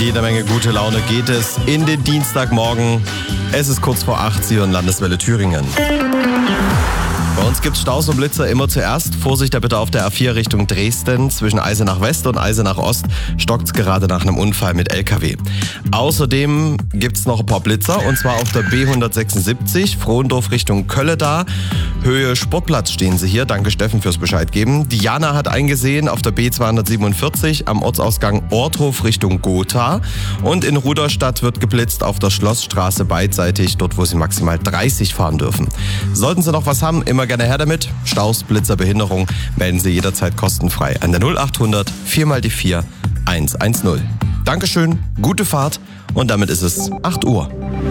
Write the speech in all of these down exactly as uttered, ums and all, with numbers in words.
Jede Menge gute Laune geht es in den Dienstagmorgen. Es ist kurz vor acht, Sie hören Landeswelle Thüringen. Bei uns gibt es Staus und Blitzer immer zuerst. Vorsicht da bitte auf der A vier Richtung Dresden. Zwischen Eisenach West und Eisenach Ost stockt es gerade nach einem Unfall mit L K W. Außerdem gibt es noch ein paar Blitzer und zwar auf der B hundertsechsundsiebzig, Frohndorf Richtung Kölle da. Höhe Sportplatz stehen Sie hier. Danke Steffen fürs Bescheid geben. Diana hat eingesehen auf der B zweihundertsiebenundvierzig am Ortsausgang Orthof Richtung Gotha. Und in Rudolstadt wird geblitzt auf der Schlossstraße beidseitig, dort wo Sie maximal dreißig fahren dürfen. Sollten Sie noch was haben, immer gerne her damit. Staus, Blitzer, Behinderung melden Sie jederzeit kostenfrei an der null achthundert vier mal die vier hundertzehn. Dankeschön, gute Fahrt und damit ist es acht Uhr.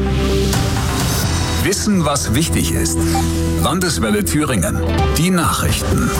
Wissen, was wichtig ist. Landeswelle Thüringen. Die Nachrichten.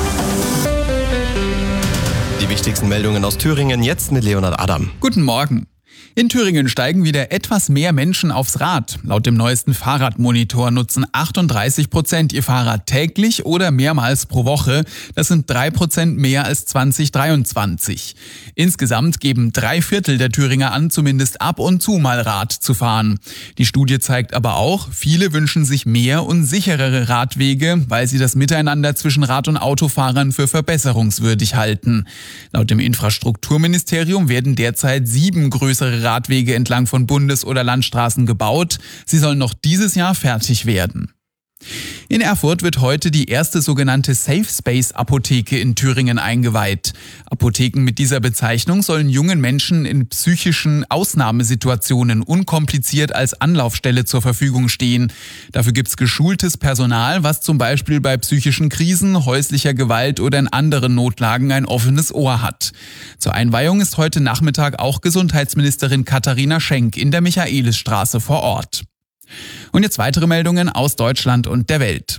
Die wichtigsten Meldungen aus Thüringen jetzt mit Leonhard Adam. Guten Morgen. In Thüringen steigen wieder etwas mehr Menschen aufs Rad. Laut dem neuesten Fahrradmonitor nutzen achtunddreißig Prozent ihr Fahrrad täglich oder mehrmals pro Woche. Das sind drei Prozent mehr als zwanzig dreiundzwanzig. Insgesamt geben drei Viertel der Thüringer an, zumindest ab und zu mal Rad zu fahren. Die Studie zeigt aber auch, viele wünschen sich mehr und sicherere Radwege, weil sie das Miteinander zwischen Rad- und Autofahrern für verbesserungswürdig halten. Laut dem Infrastrukturministerium werden derzeit sieben größere Radwege entlang von Bundes- oder Landstraßen gebaut. Sie sollen noch dieses Jahr fertig werden. In Erfurt wird heute die erste sogenannte Safe Space Apotheke in Thüringen eingeweiht. Apotheken mit dieser Bezeichnung sollen jungen Menschen in psychischen Ausnahmesituationen unkompliziert als Anlaufstelle zur Verfügung stehen. Dafür gibt's geschultes Personal, was zum Beispiel bei psychischen Krisen, häuslicher Gewalt oder in anderen Notlagen ein offenes Ohr hat. Zur Einweihung ist heute Nachmittag auch Gesundheitsministerin Katharina Schenk in der Michaelisstraße vor Ort. Und jetzt weitere Meldungen aus Deutschland und der Welt.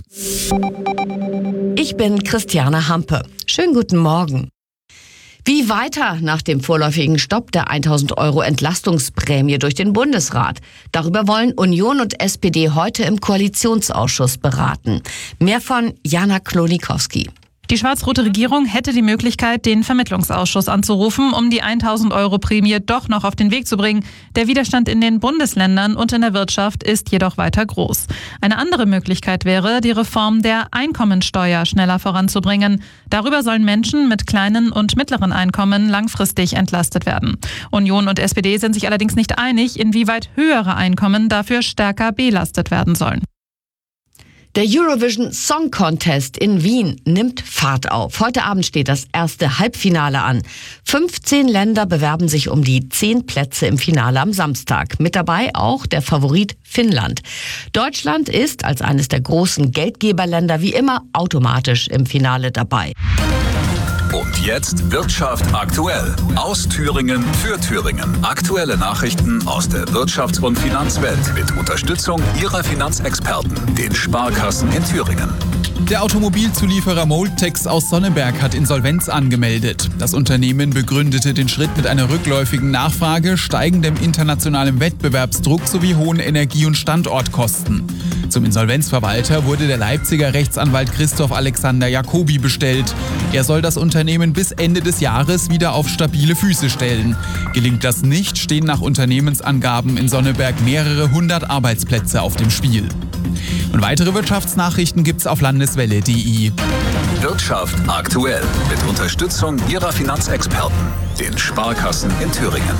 Ich bin Christiane Hampe. Schönen guten Morgen. Wie weiter nach dem vorläufigen Stopp der tausend Euro Entlastungsprämie durch den Bundesrat? Darüber wollen Union und S P D heute im Koalitionsausschuss beraten. Mehr von Jana Klonikowski. Die schwarz-rote Regierung hätte die Möglichkeit, den Vermittlungsausschuss anzurufen, um die tausend Euro Prämie doch noch auf den Weg zu bringen. Der Widerstand in den Bundesländern und in der Wirtschaft ist jedoch weiter groß. Eine andere Möglichkeit wäre, die Reform der Einkommensteuer schneller voranzubringen. Darüber sollen Menschen mit kleinen und mittleren Einkommen langfristig entlastet werden. Union und S P D sind sich allerdings nicht einig, inwieweit höhere Einkommen dafür stärker belastet werden sollen. Der Eurovision Song Contest in Wien nimmt Fahrt auf. Heute Abend steht das erste Halbfinale an. fünfzehn Länder bewerben sich um die zehn Plätze im Finale am Samstag. Mit dabei auch der Favorit Finnland. Deutschland ist als eines der großen Geldgeberländer wie immer automatisch im Finale dabei. Und jetzt Wirtschaft aktuell. Aus Thüringen für Thüringen. Aktuelle Nachrichten aus der Wirtschafts- und Finanzwelt mit Unterstützung Ihrer Finanzexperten, den Sparkassen in Thüringen. Der Automobilzulieferer Moltex aus Sonneberg hat Insolvenz angemeldet. Das Unternehmen begründete den Schritt mit einer rückläufigen Nachfrage, steigendem internationalem Wettbewerbsdruck sowie hohen Energie- und Standortkosten. Zum Insolvenzverwalter wurde der Leipziger Rechtsanwalt Christoph Alexander Jacobi bestellt. Er soll das Unternehmen bis Ende des Jahres wieder auf stabile Füße stellen. Gelingt das nicht, stehen nach Unternehmensangaben in Sonneberg mehrere hundert Arbeitsplätze auf dem Spiel. Und weitere Wirtschaftsnachrichten gibt's auf landeswelle punkt de. Wirtschaft aktuell mit Unterstützung Ihrer Finanzexperten, den Sparkassen in Thüringen.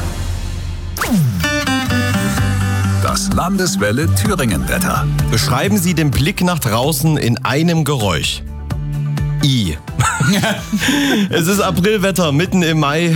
Das Landeswelle Thüringen-Wetter. Beschreiben Sie den Blick nach draußen in einem Geräusch. I. Es ist Aprilwetter, mitten im Mai.